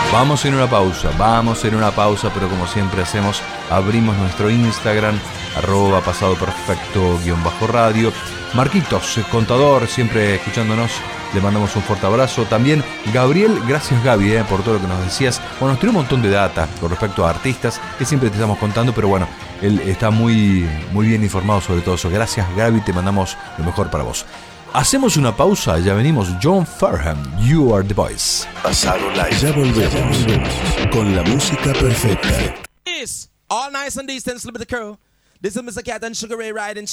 Vamos en una pausa, pero como siempre hacemos, abrimos nuestro Instagram, @pasadoperfecto_radio. Marquitos, contador, siempre escuchándonos, le mandamos un fuerte abrazo. También Gabriel, gracias Gaby por todo lo que nos decías. Bueno, nos tiró un montón de data con respecto a artistas que siempre te estamos contando, pero bueno, él está muy bien informado sobre todo eso. Gracias Gaby, te mandamos lo mejor para vos. Hacemos una pausa, ya venimos. John Farnham, You Are The Voice. Pasado Live. Ya volvemos con la música perfecta. All nice and decent, slip the crew. This is Mr. Cat and Sugar Ray riding.